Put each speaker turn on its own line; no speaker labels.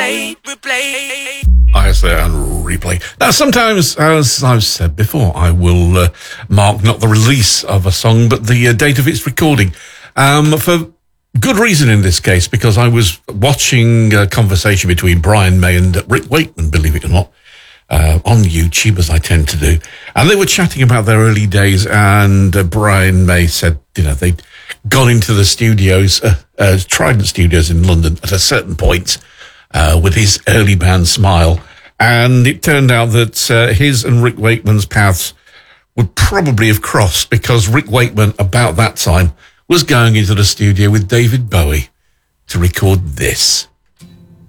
I say and replay. Now, sometimes, as I've said before, I will mark not the release of a song, but the date of its recording. For good reason in this case, because I was watching a conversation between Brian May and Rick Wakeman, believe it or not, on YouTube, as I tend to do. And they were chatting about their early days, and Brian May said, they'd gone into the studios, Trident Studios in London at a certain point, with his early band Smile. And it turned out that his and Rick Wakeman's paths would probably have crossed because Rick Wakeman, about that time, was going into the studio with David Bowie to record this.